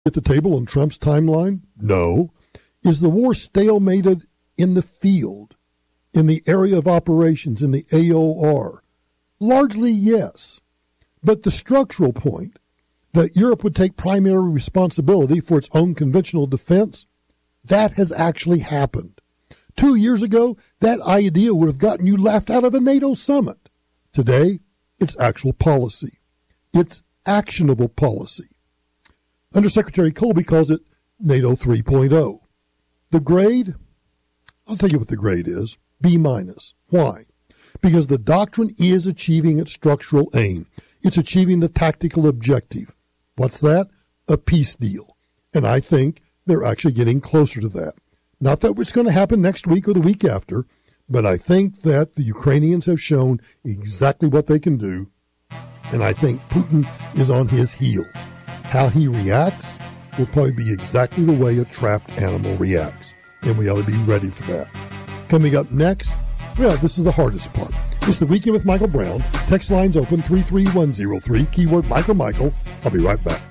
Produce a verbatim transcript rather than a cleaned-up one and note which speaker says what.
Speaker 1: at the table on Trump's timeline? No. Is the war stalemated in the field, in the area of operations, in the A O R? Largely, yes. But the structural point that Europe would take primary responsibility for its own conventional defense, that has actually happened. Two years ago, that idea would have gotten you laughed out of a NATO summit. Today, it's actual policy. It's actionable policy. Undersecretary Colby calls it NATO three point oh. The grade, I'll tell you what the grade is, B minus. Why? Because the doctrine is achieving its structural aim. It's achieving the tactical objective. What's that? A peace deal. And I think they're actually getting closer to that. Not that it's going to happen next week or the week after, but I think that the Ukrainians have shown exactly what they can do, and I think Putin is on his heels. How he reacts will probably be exactly the way a trapped animal reacts, and we ought to be ready for that. Coming up next, well, this is the hardest part. It's the Weekend with Michael Brown. Text lines open three three one zero three, keyword Michael Michael. I'll be right back.